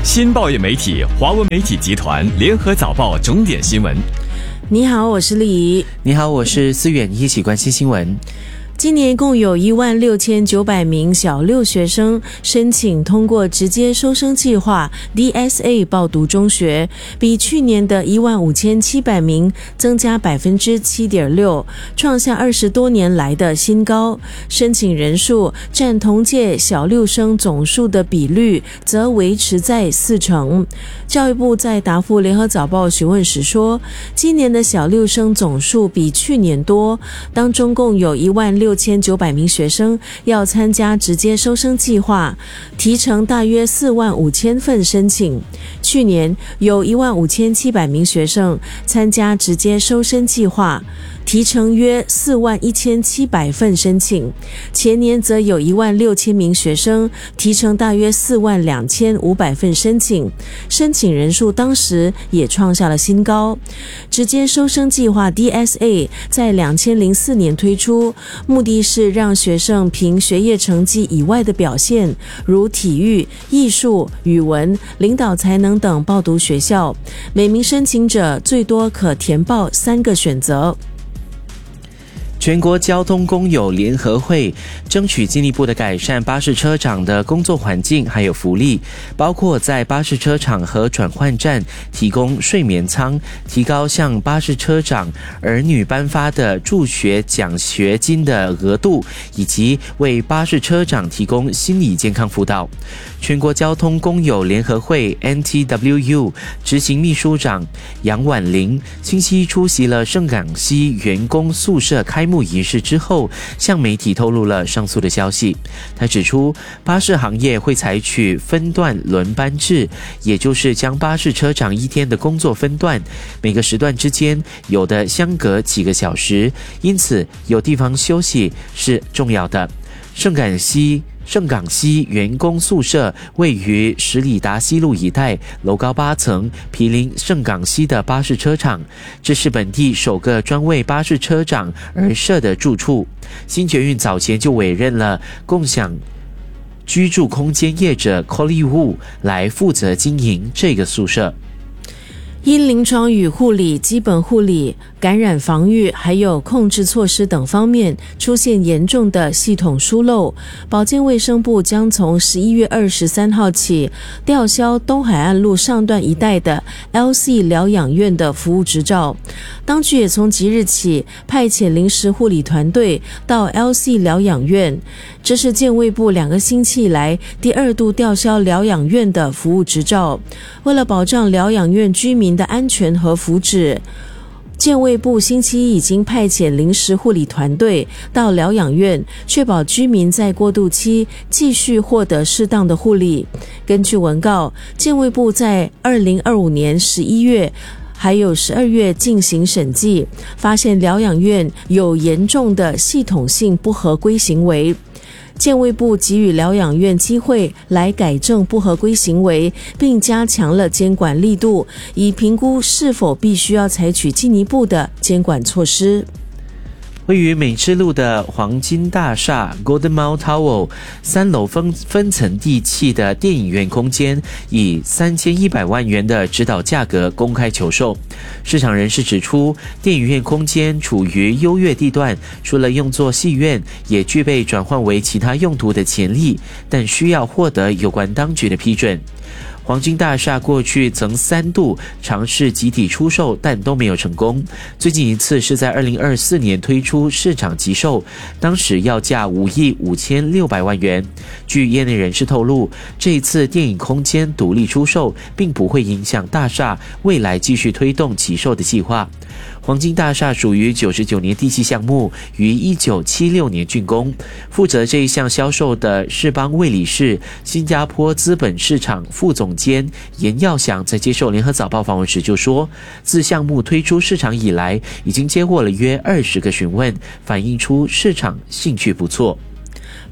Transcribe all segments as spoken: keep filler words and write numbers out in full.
新报业媒体华文媒体集团联合早报重点新闻。 你好，我是丽怡。 你好，我是思远，一起关心新闻。 今年共有一万六千九百名小六学生申请通过直接收生计划 D S A 报读中学，比去年的一万五千七百名增加 百分之七点六， 创下二十多年来的新高。申请人数占同届小六生总数的比率则维持在四成。教育部在答复联合早报询问时说，今年的小六生总数比去年多，当中共有一万六千九百名学生要参加直接收生计划，提成大约四万五千份申请。去年有一万五千七百名学生参加直接收生计划，提成约四万一千七百份申请，前年则有一万六千名学生提成大约四万两千五百份申请，申请人数当时也创下了新高。直接收生计划 D S A 在二零零四年推出，目的是让学生凭学业成绩以外的表现，如体育、艺术、语文、领导才能等报读学校，每名申请者最多可填报三个选择。 全国交通工友联合会争取进一步的改善巴士车长的工作环境还有福利，包括在巴士车厂和转换站提供睡眠舱，提高向巴士车长儿女颁发的助学奖学金的额度，以及为巴士车长提供心理健康辅导。全国交通工友联合会 N T W U 执行秘书长杨婉玲星期一出席了盛港西员工宿舍开幕仪式之后，向媒体透露了上述的消息。他指出，巴士行业会采取分段轮班制，也就是将巴士车长一天的工作分段，每个时段之间有的相隔几个小时，因此有地方休息是重要的。盛港西盛港西员工宿舍位于十里达西路一带，楼高八层，毗邻盛港西的巴士车厂，这是本地首个专为巴士车长而设的住处。新捷运早前就委任了共享居住空间业者 Collywood 来负责经营这个宿舍。 因临床与护理、基本护理、感染防御还有控制措施等方面出现严重的系统疏漏，保健卫生部将从十一月二十三号起吊销东海岸路上段一带的 L C 疗养院的服务执照。当局也从即日起派遣临时护理团队到 L C 疗养院，这是健卫部两个星期以来第二度吊销疗养院的服务执照。为了保障疗养院居民的安全和福祉，健卫部星期一已经派遣临时护理团队到疗养院，确保居民在过渡期继续获得适当的护理。根据文告，健卫部在二零二五年十一月还有十二月进行审计，发现疗养院有严重的系统性不合规行为。健卫部给予疗养院机会来改正不合规行为，并加强了监管力度，以评估是否必须要采取进一步的监管措施。 位于美芝路的黄金大厦 Golden Mile Tower 三楼分分层地契的电影院空间以三千一百万元的指导价格公开求售。市场人士指出，电影院空间处于优越地段，除了用作戏院，也具备转换为其他用途的潜力，但需要获得有关当局的批准。黄金大厦过去曾三度尝试集体出售，但都没有成功。最近一次是在二零二四年推出市场急售，当时要价五亿五千六百万元。据业内人士透露，这一次电影空间独立出售，并不会影响大厦未来继续推动起售的计划。黄金大厦属于九十九年地契项目，于一九七六年竣工。负责这一项销售的世邦卫理士新加坡资本市场副总监严耀祥在接受联合早报访问时就说，自项目推出市场以来，已经接获了约二十个询问，反映出市场兴趣不错。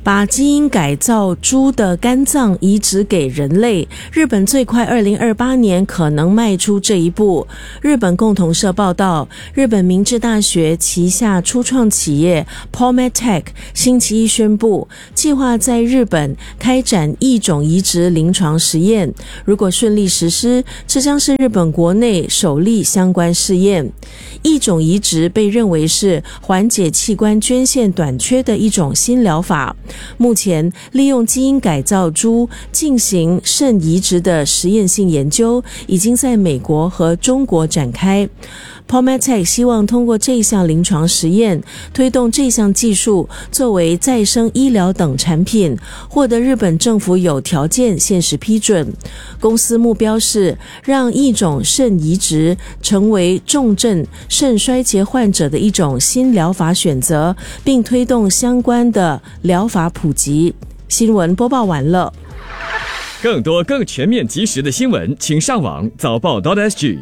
把基因改造猪的肝脏移植给人类，日本最快二零二八年可能迈出这一步。日本共同社报道，日本明治大学旗下初创企业 POMETech 星期一宣布，计划在日本开展异种移植临床实验。如果顺利实施，这将是日本国内首例相关试验。异种移植被认为是缓解器官捐献短缺的一种新疗法。目前，利用基因改造猪进行肾移植的实验性研究已经在美国和中国展开。POMETech 希望通过这项临床实验，推动这项技术作为再生医疗等产品，获得日本政府有条件限时批准。公司目标是让一种肾移植成为重症肾衰竭患者的一种新疗法选择，并推动相关的疗法普及。新闻播报完了。 更多更全面及时的新闻，请上网早报 .sg。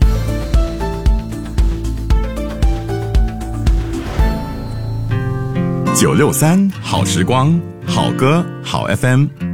九六三好时光，好歌好 F M。